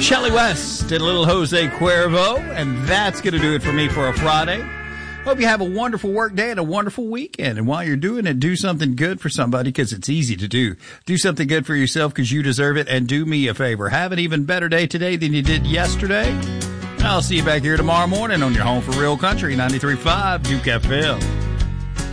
Shelly West and little Jose Cuervo, and that's going to do it for me for a Friday. Hope you have a wonderful work day and a wonderful weekend. And while you're doing it, do something good for somebody because it's easy to do. Do something good for yourself because you deserve it. And do me a favor. Have an even better day today than you did yesterday. And I'll see you back here tomorrow morning on your home for real country, 93.5 Duke FM.